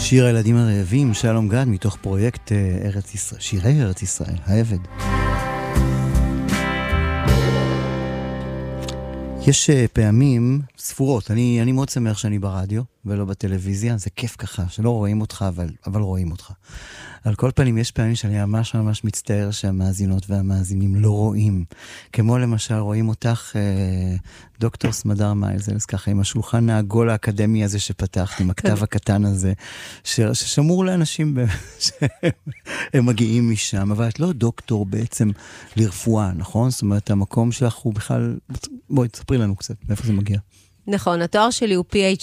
שיר הילדים הרעבים, שלום גד, מתוך פרויקט שירי ארץ ישראל, העבד. יש פעמים ספורות, אני מאוד שמח שאני ברדיו ולא בטלוויזיה, זה כיף ככה, שלא רואים אותך, אבל רואים אותך. על כל פנים, יש פעמים שאני ממש ממש מצטער שהמאזינות והמאזינים לא רואים. כמו למשל, רואים אותך, דוקטור סמדר מיילזלס, ככה עם השולחן העגול האקדמי הזה שפתחת, עם הכתב הקטן הזה, ששמור לאנשים שהם מגיעים משם, אבל את לא דוקטור בעצם לרפואה, נכון? זאת אומרת, המקום שלך הוא בכלל, בואי תספרי לנו קצת, מאיפה זה מגיע? נכון, התואר שלי הוא PhD